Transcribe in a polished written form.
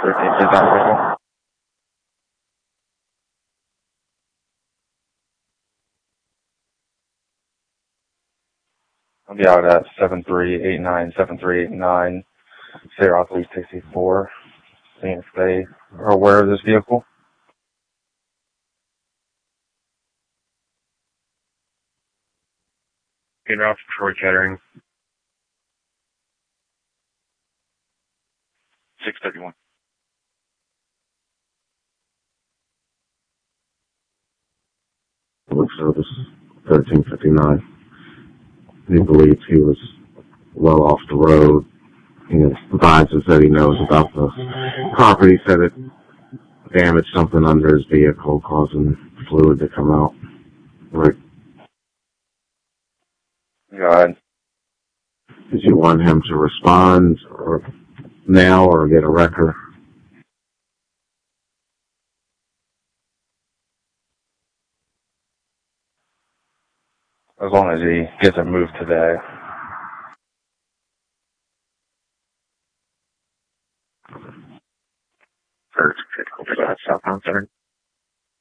13 is that vehicle? I'll be out at 7389, Sarah 364, seeing if they are aware of this vehicle. Get off Troy Kettering. 631. Service 1359. He believes he was well off the road. He advises that he knows about the property, said it damaged something under his vehicle, causing fluid to come out. Right. Go ahead. Did you want him to respond or now or get a wrecker? As long as he gets it moved today. First, go ahead, southbound 7.